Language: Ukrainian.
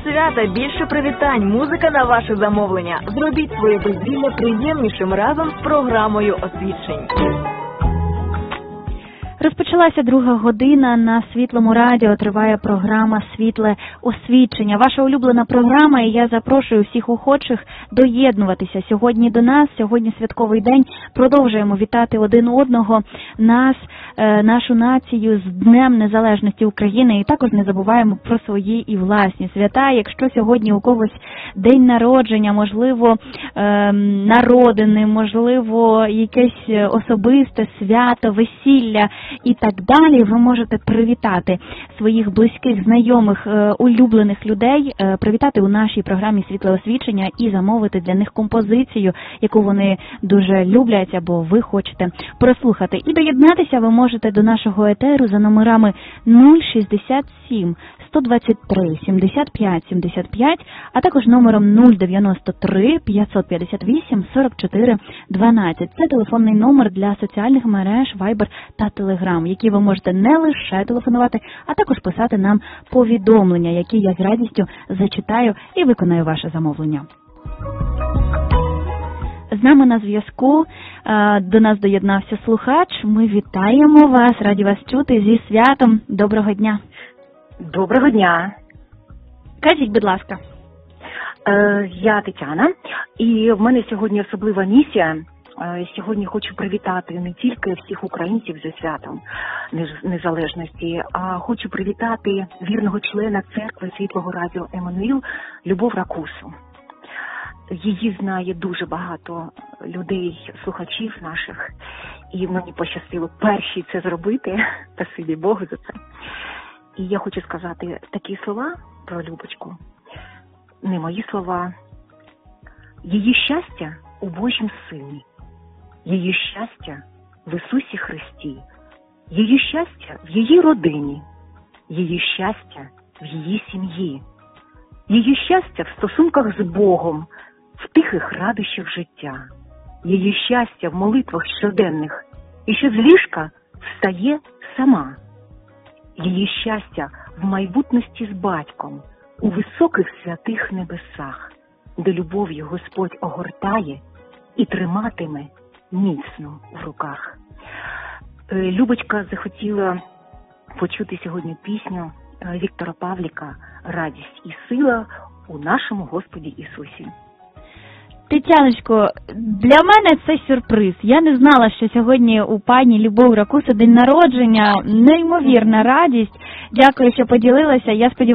свята, більше привітань, музика на ваше замовлення. Зробіть своє дозвілля приємнішим разом з програмою «Освічень». Розпочалася 2 година, на Світлому радіо триває програма «Світле освічення». Ваша улюблена програма, і я запрошую всіх охочих доєднуватися сьогодні до нас. Сьогодні святковий день, продовжуємо вітати один одного, нас, нашу націю з Днем Незалежності України. І також не забуваємо про свої і власні свята. Якщо сьогодні у когось день народження, можливо, народини, можливо, якесь особисте свято, весілля і так далі, ви можете привітати своїх близьких, знайомих, улюблених людей, привітати у нашій програмі «Світле освічення» і замовити для них композицію, яку вони дуже люблять або ви хочете прослухати. І доєднатися ви можете до нашого етеру за номерами 067 123 75 75, а також номером 093 558 44 12. Це телефонний номер для соціальних мереж Viber та Telegram, які ви можете не лише телефонувати, а також писати нам повідомлення, які я з радістю зачитаю і виконаю ваше замовлення. З нами на зв'язку до нас доєднався слухач. Ми вітаємо вас, раді вас чути, зі святом. Доброго дня. Доброго дня. Кажіть, будь ласка. Я Тетяна, і в мене сьогодні особлива місія. Сьогодні хочу привітати не тільки всіх українців зі святом Незалежності, а хочу привітати вірного члена церкви Світлого радіо Еммануїл Любов Ракусу. Її знає дуже багато людей, слухачів наших, і мені пощастило перші це зробити, спасибі Богу за це. І я хочу сказати такі слова про Любочку, не мої слова. Її щастя у Божім Сині, її щастя в Ісусі Христі, її щастя в її родині, її щастя в її сім'ї, її щастя в стосунках з Богом, в тихих радощах життя, її щастя в молитвах щоденних, і що з ліжка встає сама, її щастя в майбутності з батьком, у високих святих небесах, де любов'ю Господь огортає і триматиме міцно в руках. Любочка захотіла почути сьогодні пісню Віктора Павліка «Радість і сила у нашому Господі Ісусі». Тетяночко, для мене це сюрприз. Я не знала, що сьогодні у пані Любов Ракуси день народження. Неймовірна радість. Дякую, що поділилася. Я сподіваюся,